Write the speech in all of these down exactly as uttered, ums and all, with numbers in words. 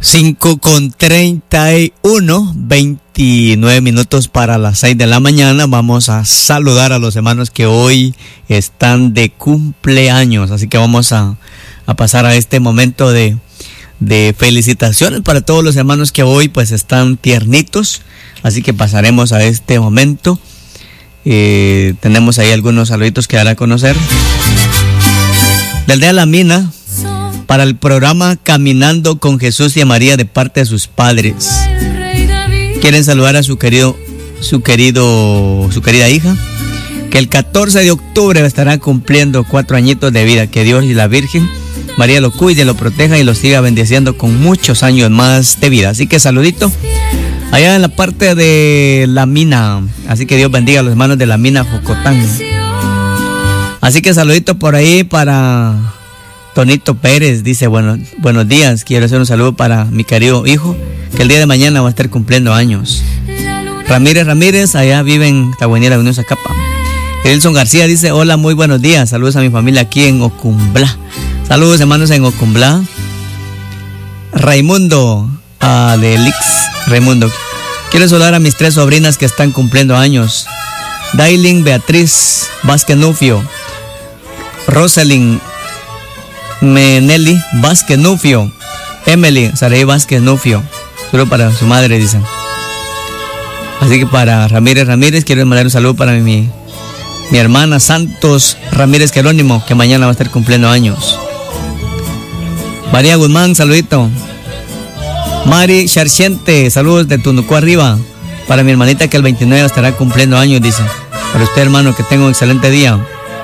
cinco con treinta y uno, veintinueve minutos para las seis de la mañana. Vamos a saludar a los hermanos que hoy están de cumpleaños. Así que vamos a, a pasar a este momento de, de felicitaciones para todos los hermanos que hoy pues están tiernitos. Así que pasaremos a este momento. Eh, tenemos ahí algunos saluditos que dar a conocer. Del día de la mina, para el programa Caminando con Jesús y María de parte de sus padres. Quieren saludar a su querido, su querido, su querida hija, que el catorce de octubre estará cumpliendo cuatro añitos de vida. Que Dios y la Virgen María lo cuide, lo proteja y lo siga bendiciendo con muchos años más de vida. Así que saludito allá en la parte de la mina. Así que Dios bendiga a los hermanos de la mina Jocotán. Así que saludito por ahí para Tonito Pérez. Dice, bueno, buenos días, quiero hacer un saludo para mi querido hijo, que el día de mañana va a estar cumpliendo años. Ramírez Ramírez, allá vive en Tahuanera, Unión Zacapa. Edilson García dice, hola, muy buenos días, saludos a mi familia aquí en Ocumbla. Saludos hermanos en Ocumbla. Raimundo, uh, de Elix, Raimundo, quiero saludar a mis tres sobrinas que están cumpliendo años. Dailin Beatriz Vázquez Nufio, Rosalyn Meneli Vázquez Nufio, Emily Saray Vázquez Nufio. Solo para su madre, dicen. Así que para Ramírez Ramírez quiero mandar un saludo para mi, mi hermana Santos Ramírez Jerónimo, que mañana va a estar cumpliendo años. María Guzmán, saludito. Mari Charciente, saludos de Tunucó arriba. Para mi hermanita que el veintinueve estará cumpliendo años, dice. Para usted, hermano, que tenga un excelente día.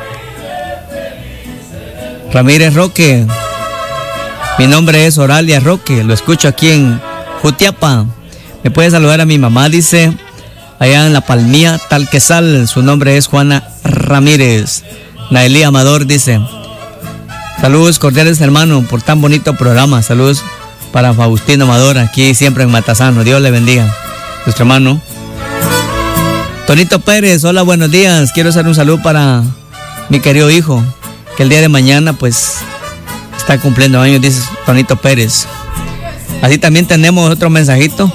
Ramírez Roque, mi nombre es Oralia Roque, lo escucho aquí en Jutiapa. Me puede saludar a mi mamá, dice, allá en La Palmía, Talquesal. Su nombre es Juana Ramírez. Naelí Amador dice, saludos cordiales, hermano, por tan bonito programa. Saludos para Faustino Amador, aquí siempre en Matasano. Dios le bendiga, nuestro hermano. Tonito Pérez, hola, buenos días. Quiero hacer un saludo para mi querido hijo, que el día de mañana pues está cumpliendo años, dice Tonito Pérez. Así también tenemos otro mensajito.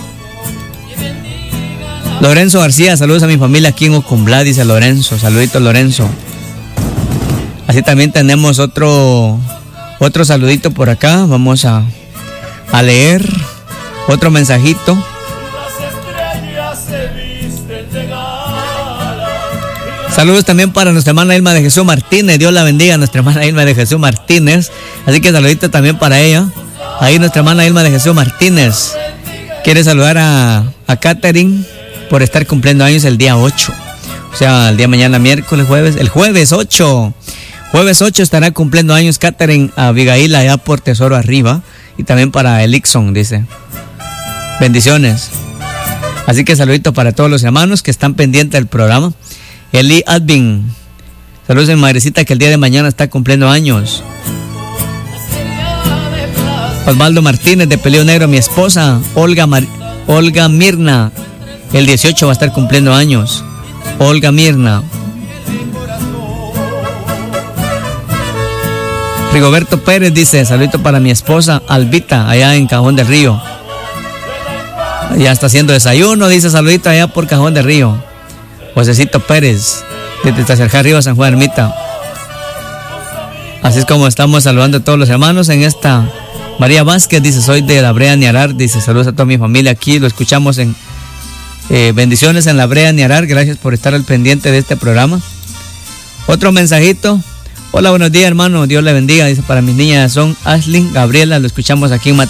Lorenzo García, saludos a mi familia aquí en Ocumbla, dice Lorenzo. Saludito, Lorenzo. Así también tenemos otro otro saludito por acá. Vamos a, a leer otro mensajito. Saludos también para nuestra hermana Ilma de Jesús Martínez. Dios la bendiga, nuestra hermana Ilma de Jesús Martínez. Así que saludito también para ella. Ahí nuestra hermana Ilma de Jesús Martínez quiere saludar a, a Catherine por estar cumpliendo años el día ocho. O sea, el día de mañana, miércoles, jueves. El jueves ocho. Jueves ocho estará cumpliendo años Catherine Abigail allá por Tesoro Arriba. Y también para Elixon, dice. Bendiciones. Así que saludito para todos los hermanos que están pendientes del programa. Eli Advin, saludos a mi madrecita que el día de mañana está cumpliendo años. Osvaldo Martínez de Peleo Negro, mi esposa Olga Mar- Olga Mirna, el dieciocho va a estar cumpliendo años. Olga Mirna. Rigoberto Pérez dice, saludito para mi esposa Albita allá en Cajón del Río. Ya está haciendo desayuno, dice, saludito allá por Cajón del Río. Josecito Pérez, desde Tacerjá Arriba, San Juan Ermita. Así es como estamos saludando a todos los hermanos en esta. María Vázquez dice, soy de la Brea Niarar, dice, saludos a toda mi familia aquí, lo escuchamos en eh, bendiciones en la Brea Niarar, gracias por estar al pendiente de este programa. Otro mensajito, hola, buenos días hermano, Dios le bendiga, dice, para mis niñas son Ashlyn, Gabriela, lo escuchamos aquí en Matasano.